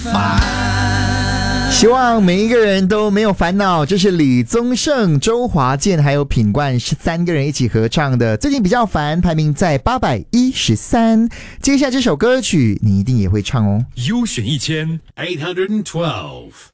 希望每一个人都没有烦恼。这是李宗盛、周华健还有品冠3个人一起合唱的，最近比较烦，排名在813。接下来这首歌曲你一定也会唱哦。 优选1000 812